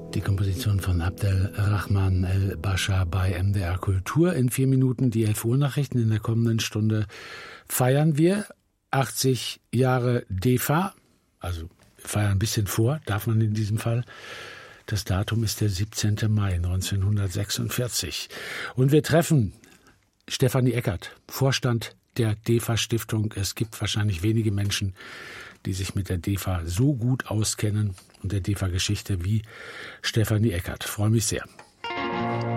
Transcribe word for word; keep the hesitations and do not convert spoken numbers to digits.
Die Komposition von Abdelrahman El-Bascha bei M D R Kultur. In vier Minuten die elf Uhr Nachrichten. In der kommenden Stunde feiern wir achtzig Jahre D E F A. Also wir feiern ein bisschen vor, darf man in diesem Fall. Das Datum ist der siebzehnten Mai neunzehnhundertsechsundvierzig. Und wir treffen Stefanie Eckert, Vorstand der D E F A-Stiftung. Es gibt wahrscheinlich wenige Menschen, die sich mit der D E F A so gut auskennen und der D E F A-Geschichte wie Stefanie Eckert. Ich freue mich sehr.